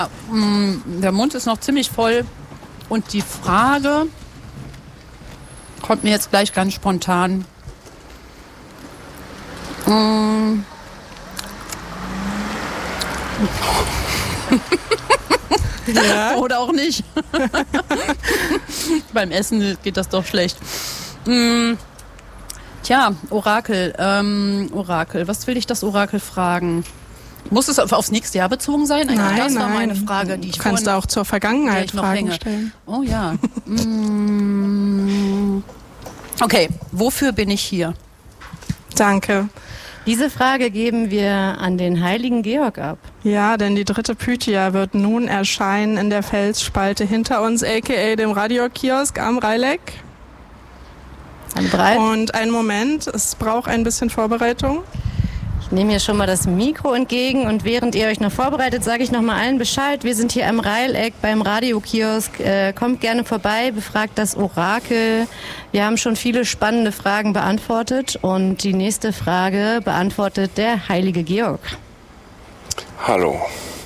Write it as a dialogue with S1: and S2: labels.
S1: Der Mund ist noch ziemlich voll und die Frage kommt mir jetzt gleich ganz spontan. Ja. Oder auch nicht. Beim Essen geht das doch schlecht. Tja, Orakel. Was will ich das Orakel fragen? Muss es aufs nächste Jahr bezogen sein?
S2: Nein,
S1: das war meine Frage, die ich
S2: Du kannst auch zur Vergangenheit Fragen stellen.
S1: Oh ja. Okay, wofür bin ich hier?
S2: Danke.
S3: Diese Frage geben wir an den heiligen Georg ab.
S2: Ja, denn die 3. Pythia wird nun erscheinen in der Felsspalte hinter uns, a.k.a. dem Radiokiosk am Rheileck. Und einen Moment, es braucht ein bisschen Vorbereitung.
S3: Ich nehme hier schon mal das Mikro entgegen und während ihr euch noch vorbereitet, sage ich noch mal allen Bescheid. Wir sind hier am Rheileck beim Radiokiosk. Kommt gerne vorbei, befragt das Orakel. Wir haben schon viele spannende Fragen beantwortet und die nächste Frage beantwortet der heilige Georg.
S4: Hallo,